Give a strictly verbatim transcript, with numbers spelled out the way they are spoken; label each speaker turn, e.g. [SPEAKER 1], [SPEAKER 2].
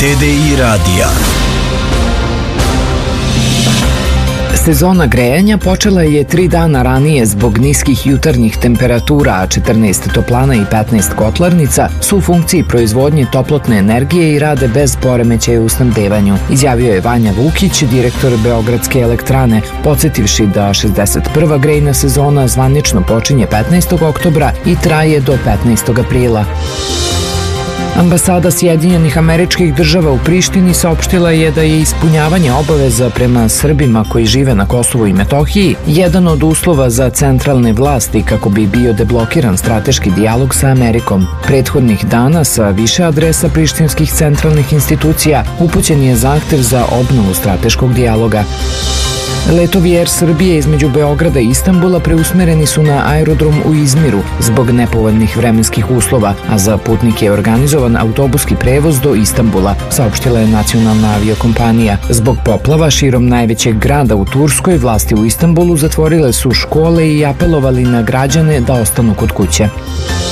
[SPEAKER 1] T D I radija.
[SPEAKER 2] Sezona grejanja počela je tri dana ranije zbog niskih jutarnjih temperatura, a četrnaest toplana i petnaest kotlarnica su u funkciji proizvodnje toplotne energije i rade bez poremećaja u snabdevanju, izjavio je Vanja Vukić, direktor Beogradske elektrane, podsjetivši da šezdeset prva grejna sezona zvanično počinje petnaestog oktobra i traje do petnaestog aprila. Ambasada Sjedinjenih Američkih Država u Prištini saopštila je da je ispunjavanje obaveza prema Srbima koji žive na Kosovu i Metohiji jedan od uslova za centralne vlasti kako bi bio deblokiran strateški dijalog sa Amerikom. Prethodnih dana sa više adresa prištinskih centralnih institucija upućen je zahtev za obnovu strateškog dijaloga. Letovi Er Srbije između Beograda i Istanbula preusmereni su na aerodrom u Izmiru zbog nepovoljnih vremenskih uslova, a za putnike je organizovan autobuski prevoz do Istanbula, saopštila je nacionalna aviokompanija. Zbog poplava širom najvećeg grada u Turskoj, vlasti u Istanbulu zatvorile su škole i apelovali na građane da ostanu kod kuće.